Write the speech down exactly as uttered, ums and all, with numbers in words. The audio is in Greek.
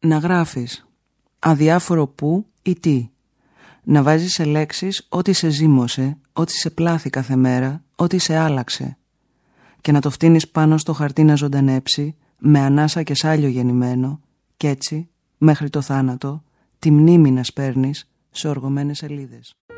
να γράφεις αδιάφορο που ή τι. Να βάζεις σε λέξεις ό,τι σε ζύμωσε, ό,τι σε πλάθη κάθε μέρα, ό,τι σε άλλαξε. Και να το φτύνεις πάνω στο χαρτί να ζωντανέψει, με ανάσα και σάλιο γεννημένο, κι έτσι, μέχρι το θάνατο, τη μνήμη να σπέρνεις σε οργωμένες σελίδες.